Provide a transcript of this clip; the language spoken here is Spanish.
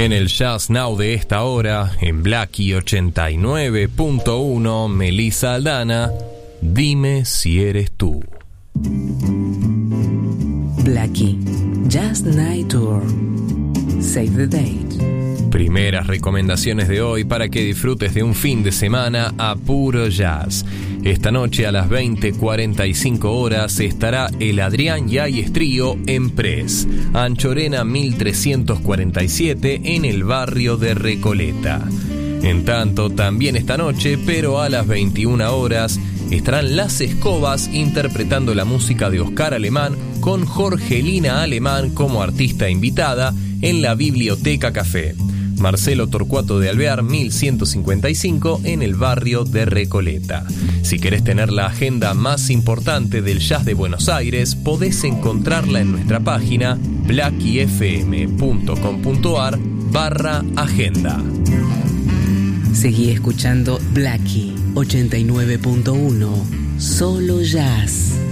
En el Jazz Now de esta hora, en Blackie 89.1, Melissa Aldana, Dime si eres tú. Blackie, Jazz Night Tour. Save the date. Primeras recomendaciones de hoy para que disfrutes de un fin de semana a puro jazz. Esta noche a las 20:45 horas estará el Adrián Yáñez Trío en Press, Anchorena 1347 en el barrio de Recoleta. En tanto, también esta noche, pero a las 21 horas, estarán Las Escobas interpretando la música de Oscar Alemán con Jorgelina Alemán como artista invitada en la Biblioteca Café. Marcelo Torcuato de Alvear 1155 en el barrio de Recoleta. Si querés tener la agenda más importante del jazz de Buenos Aires, podés encontrarla en nuestra página blackiefm.com.ar/agenda. Seguí escuchando Blackie 89.1, solo jazz.